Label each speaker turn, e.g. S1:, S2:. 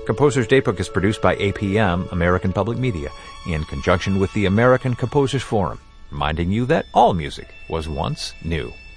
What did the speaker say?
S1: Composer's Daybook is produced by APM, American Public Media, in conjunction with the American Composers Forum, reminding you that all music was once new.